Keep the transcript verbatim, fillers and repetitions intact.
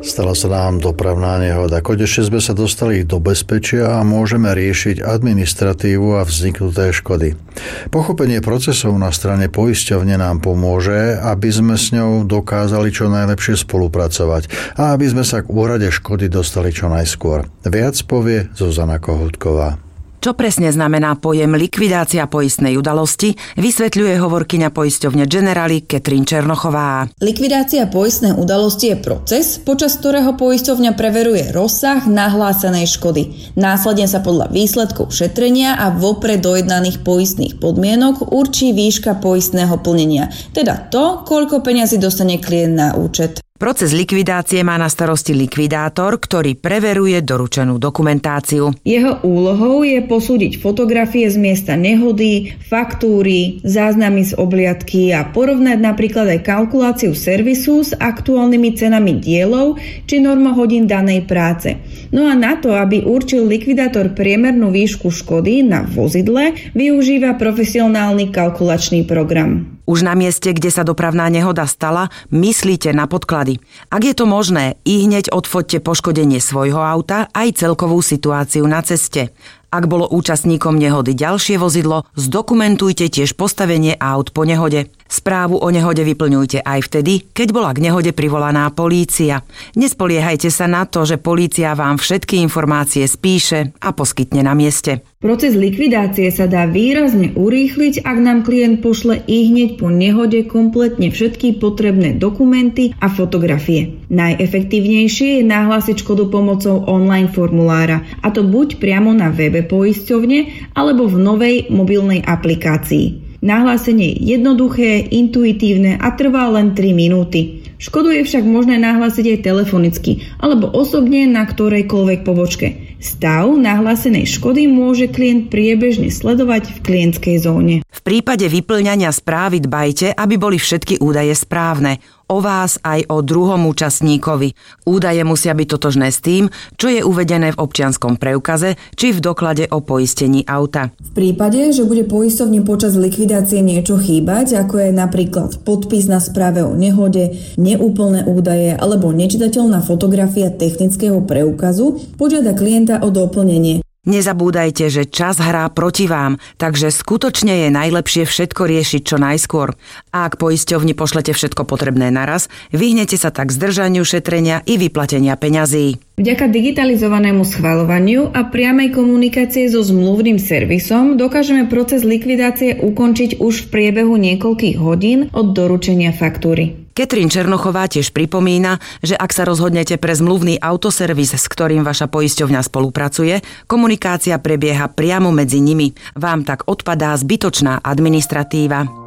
Stala sa nám dopravná nehoda. Konečne sme sa dostali do bezpečia a môžeme riešiť administratívu a vzniknuté škody. Pochopenie procesov na strane poisťovne nám pomôže, aby sme s ňou dokázali čo najlepšie spolupracovať a aby sme sa k úhrade škody dostali čo najskôr. Viac povie Zuzana Kohútková. Čo presne znamená pojem likvidácia poistnej udalosti, vysvetľuje hovorkyňa poisťovne Generali Katrin Černochová. Likvidácia poistnej udalosti je proces, počas ktorého poisťovňa preveruje rozsah nahlásenej škody. Následne sa podľa výsledkov šetrenia a vopred dojednaných poistných podmienok určí výška poistného plnenia, teda to, koľko peňazí dostane klient na účet. Proces likvidácie má na starosti likvidátor, ktorý preveruje doručenú dokumentáciu. Jeho úlohou je posúdiť fotografie z miesta nehody, faktúry, záznamy z obliadky a porovnať napríklad aj kalkuláciu servisu s aktuálnymi cenami dielov či normohodín danej práce. No a na to, aby určil likvidátor priemernú výšku škody na vozidle, využíva profesionálny kalkulačný program. Už na mieste, kde sa dopravná nehoda stala, myslíte na podklady. Ak je to možné, ihneď odfoďte poškodenie svojho auta aj celkovú situáciu na ceste. Ak bolo účastníkom nehody ďalšie vozidlo, zdokumentujte tiež postavenie aut po nehode. Správu o nehode vyplňujte aj vtedy, keď bola k nehode privolaná polícia. Nespoliehajte sa na to, že polícia vám všetky informácie spíše a poskytne na mieste. Proces likvidácie sa dá výrazne urýchliť, ak nám klient pošle ihneď po nehode kompletne všetky potrebné dokumenty a fotografie. Najefektívnejšie je nahlásiť škodu pomocou online formulára, a to buď priamo na webe poisťovne alebo v novej mobilnej aplikácii. Nahlásenie je jednoduché, intuitívne a trvá len tri minúty. Škodu je však možné nahlásiť aj telefonicky alebo osobne na ktorejkoľvek pobočke. Stav nahlásenej škody môže klient priebežne sledovať v klientskej zóne. V prípade vyplňania správy dbajte, aby boli všetky údaje správne. O vás aj o druhom účastníkovi. Údaje musia byť totožné s tým, čo je uvedené v občianskom preukaze či v doklade o poistení auta. V prípade, že bude poisťovni počas likvidácie niečo chýbať, ako je napríklad podpis na správe o nehode, neúplné údaje alebo nečitateľná fotografia technického preukazu, požiada klienta o doplnenie. Nezabúdajte, že čas hrá proti vám, takže skutočne je najlepšie všetko riešiť čo najskôr. A ak poisťovni pošlete všetko potrebné naraz, vyhnete sa tak zdržaniu šetrenia i vyplatenia peňazí. Vďaka digitalizovanému schvaľovaniu a priamej komunikácie so zmluvným servisom dokážeme proces likvidácie ukončiť už v priebehu niekoľkých hodín od doručenia faktúry. Katrin Černochová tiež pripomína, že ak sa rozhodnete pre zmluvný autoservis, s ktorým vaša poisťovňa spolupracuje, komunikácia prebieha priamo medzi nimi. Vám tak odpadá zbytočná administratíva.